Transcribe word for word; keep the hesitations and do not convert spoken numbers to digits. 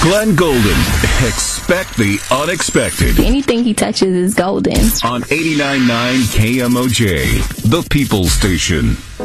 Glenn Golden. Expect the unexpected. Anything he touches is golden. On eighty-nine point nine K M O J, the People's Station.